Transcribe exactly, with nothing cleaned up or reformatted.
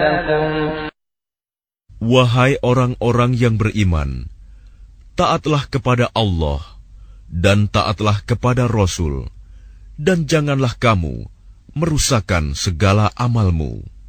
Wahai orang-orang yang beriman, taatlah kepada Allah dan taatlah kepada Rasul, dan janganlah kamu merusakkan segala amalmu.